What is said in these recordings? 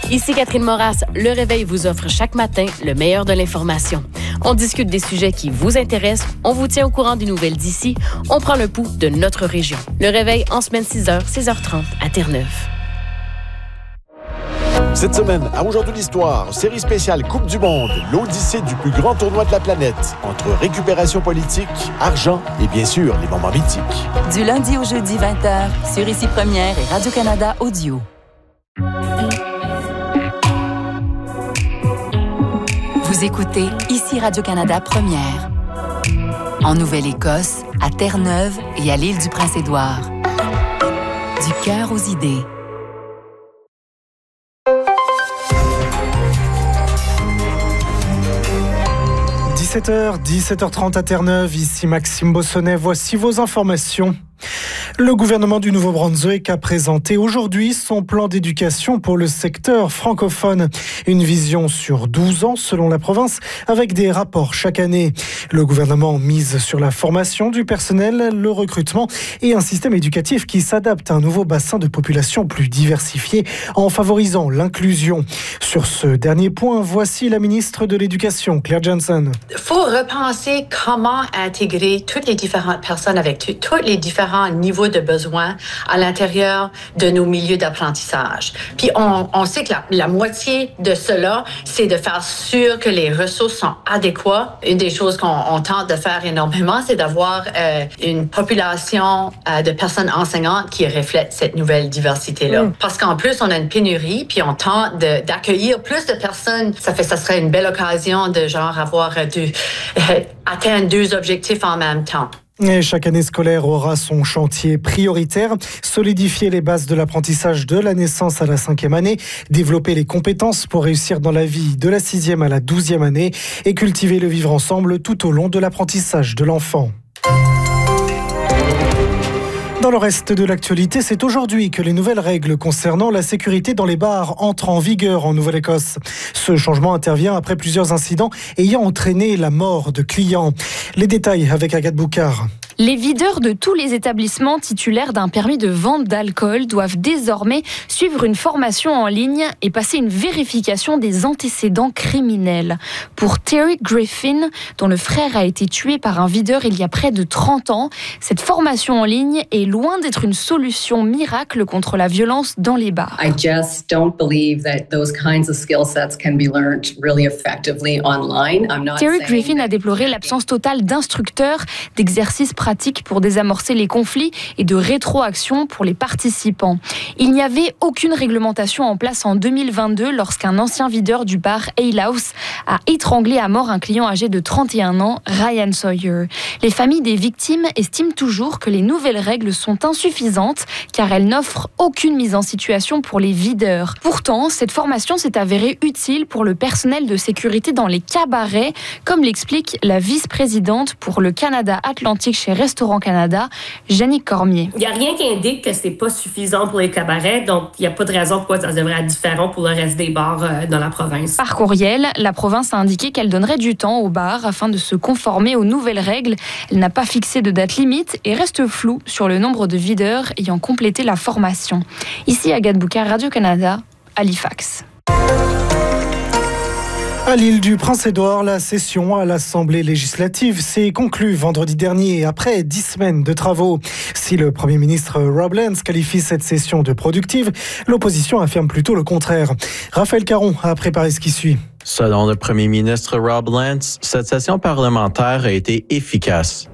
Ici Catherine Moras, Le Réveil vous offre chaque matin le meilleur de l'information. On discute des sujets qui vous intéressent, on vous tient au courant des nouvelles d'ici, on prend le pouls de notre région. Le Réveil en semaine 6h, 16h30 à Terre-Neuve. Cette semaine, à Aujourd'hui l'Histoire, série spéciale Coupe du Monde, l'odyssée du plus grand tournoi de la planète, entre récupération politique, argent et bien sûr les moments mythiques. Du lundi au jeudi 20h, sur Ici Première et Radio-Canada Audio. Vous écoutez Ici Radio-Canada Première. En Nouvelle-Écosse, à Terre-Neuve et à l'île du Prince-Édouard. Du cœur aux idées. « 17h30 à Terre-Neuve, ici Maxime Bossonnet, voici vos informations. Le gouvernement du Nouveau-Brunswick a présenté aujourd'hui son plan d'éducation pour le secteur francophone. Une vision sur 12 ans selon la province, avec des rapports chaque année. Le gouvernement mise sur la formation du personnel, le recrutement et un système éducatif qui s'adapte à un nouveau bassin de population plus diversifié en favorisant l'inclusion. Sur ce dernier point, voici la ministre de l'Éducation, Claire Johnson. Il faut repenser comment intégrer toutes les différentes personnes avec tous les différents niveaux de besoins à l'intérieur de nos milieux d'apprentissage. Puis on sait que la moitié de cela, c'est de faire sûr que les ressources sont adéquates. Une des choses qu'on tente de faire énormément, c'est d'avoir une population de personnes enseignantes qui reflète cette nouvelle diversité-là. Parce qu'en plus, on a une pénurie, puis on tente d'accueillir plus de personnes. Ça serait une belle occasion de atteindre deux objectifs en même temps. Et chaque année scolaire aura son chantier prioritaire, solidifier les bases de l'apprentissage de la naissance à la 5e année, développer les compétences pour réussir dans la vie de la 6e à la 12e année et cultiver le vivre ensemble tout au long de l'apprentissage de l'enfant. Dans le reste de l'actualité, c'est aujourd'hui que les nouvelles règles concernant la sécurité dans les bars entrent en vigueur en Nouvelle-Écosse. Ce changement intervient après plusieurs incidents ayant entraîné la mort de clients. Les détails avec Agathe Boucard. Les videurs de tous les établissements titulaires d'un permis de vente d'alcool doivent désormais suivre une formation en ligne et passer une vérification des antécédents criminels. Pour Terry Griffin, dont le frère a été tué par un videur il y a près de 30 ans, cette formation en ligne est loin d'être une solution miracle contre la violence dans les bars. I just don't believe that those kinds of skill sets can be learned really effectively online. Terry Griffin a déploré l'absence totale d'instructeurs, d'exercices pratiques pour désamorcer les conflits et de rétroaction pour les participants. Il n'y avait aucune réglementation en place en 2022 lorsqu'un ancien videur du bar Ale House a étranglé à mort un client âgé de 31 ans, Ryan Sawyer. Les familles des victimes estiment toujours que les nouvelles règles sont insuffisantes car elles n'offrent aucune mise en situation pour les videurs. Pourtant, cette formation s'est avérée utile pour le personnel de sécurité dans les cabarets, comme l'explique la vice-présidente pour le Canada Atlantique chez Restaurant Canada, Jannick Cormier. Il n'y a rien qui indique que c'est pas suffisant pour les cabarets, donc il n'y a pas de raison pourquoi ça devrait être différent pour le reste des bars dans la province. Par courriel, la province a indiqué qu'elle donnerait du temps aux bars afin de se conformer aux nouvelles règles. Elle n'a pas fixé de date limite et reste floue sur le nombre de videurs ayant complété la formation. Ici Agathe Boucard, Radio-Canada, Halifax. À l'île du Prince-Édouard, la session à l'Assemblée législative s'est conclue vendredi dernier après 10 semaines de travaux. Si le Premier ministre Rob Lance qualifie cette session de productive, l'opposition affirme plutôt le contraire. Raphaël Caron a préparé ce qui suit. Selon le premier ministre Rob Lance, cette session parlementaire a été efficace.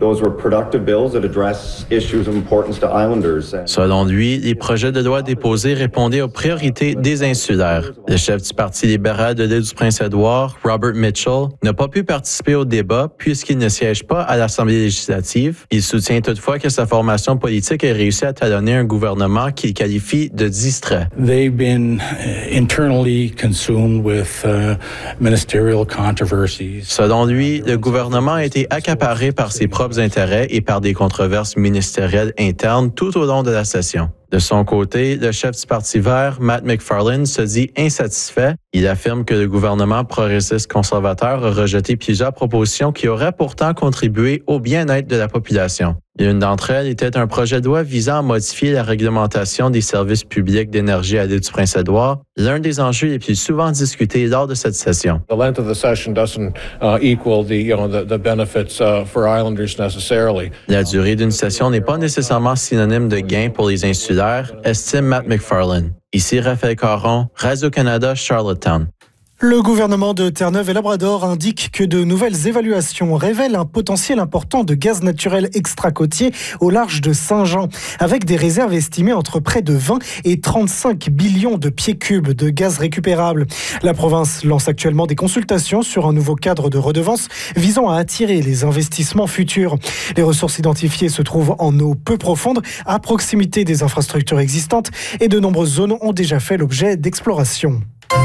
Selon lui, les projets de loi déposés répondaient aux priorités des insulaires. Le chef du Parti libéral de l'île du Prince-Édouard, Robert Mitchell, n'a pas pu participer au débat puisqu'il ne siège pas à l'Assemblée législative. Il soutient toutefois que sa formation politique a réussi à talonner un gouvernement qu'il qualifie de distrait. They've been internally consumed with ministerial controversies. Selon lui, le gouvernement a été accaparé par ses propres intérêts et par des controverses ministérielles internes tout au long de la session. De son côté, le chef du Parti vert, Matt McFarlane, se dit insatisfait. Il affirme que le gouvernement progressiste conservateur a rejeté plusieurs propositions qui auraient pourtant contribué au bien-être de la population. L'une d'entre elles était un projet de loi visant à modifier la réglementation des services publics d'énergie à l'île du Prince-Édouard, l'un des enjeux les plus souvent discutés lors de cette session. The length of the session doesn't equal the benefits for islanders necessarily. La durée d'une session n'est pas nécessairement synonyme de gain pour les insulaires, estime Matt McFarlane. Ici Raphaël Caron, Radio-Canada, Charlottetown. Le gouvernement de Terre-Neuve et Labrador indique que de nouvelles évaluations révèlent un potentiel important de gaz naturel extra-côtier au large de Saint-Jean, avec des réserves estimées entre près de 20 et 35 billions de pieds cubes de gaz récupérable. La province lance actuellement des consultations sur un nouveau cadre de redevance visant à attirer les investissements futurs. Les ressources identifiées se trouvent en eau peu profonde, à proximité des infrastructures existantes, et de nombreuses zones ont déjà fait l'objet d'exploration.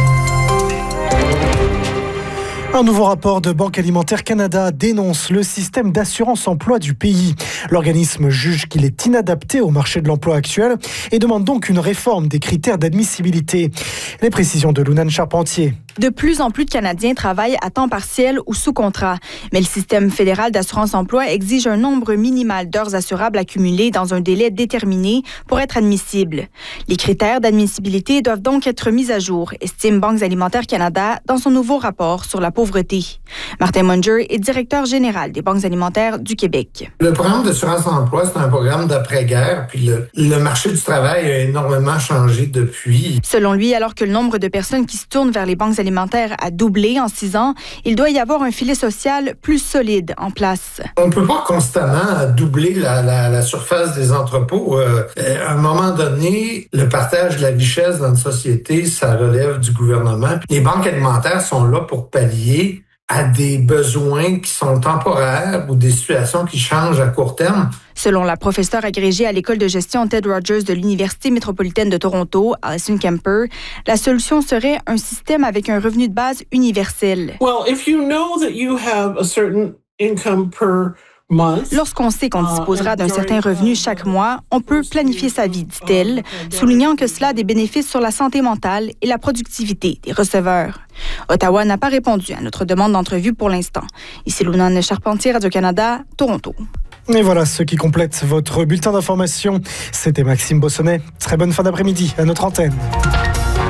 Un nouveau rapport de Banque Alimentaire Canada dénonce le système d'assurance-emploi du pays. L'organisme juge qu'il est inadapté au marché de l'emploi actuel et demande donc une réforme des critères d'admissibilité. Les précisions de Lunane Charpentier. De plus en plus de Canadiens travaillent à temps partiel ou sous contrat. Mais le système fédéral d'assurance-emploi exige un nombre minimal d'heures assurables accumulées dans un délai déterminé pour être admissible. Les critères d'admissibilité doivent donc être mis à jour, estime Banque Alimentaire Canada dans son nouveau rapport sur la pauvreté. Martin Munger est directeur général des Banques alimentaires du Québec. Le programme d'assurance-emploi, c'est un programme d'après-guerre, puis le marché du travail a énormément changé depuis. Selon lui, alors que le nombre de personnes qui se tournent vers les banques alimentaire a doublé en 6 ans, il doit y avoir un filet social plus solide en place. On ne peut pas constamment doubler la surface des entrepôts. À un moment donné, le partage de la richesse dans une société, ça relève du gouvernement. Les banques alimentaires sont là pour pallier à des besoins qui sont temporaires ou des situations qui changent à court terme. Selon la professeure agrégée à l'école de gestion Ted Rogers de l'Université métropolitaine de Toronto, Alison Kemper, la solution serait un système avec un revenu de base universel. Well, if you know that you have a certain income per Lorsqu'on sait qu'on disposera d'un certain revenu chaque mois, on peut planifier sa vie, dit-elle, soulignant que cela a des bénéfices sur la santé mentale et la productivité des receveurs. Ottawa n'a pas répondu à notre demande d'entrevue pour l'instant. Ici Lunane Charpentier, Radio-Canada, Toronto. Et voilà ce qui complète votre bulletin d'information. C'était Maxime Bossonnet. Très bonne fin d'après-midi à notre antenne.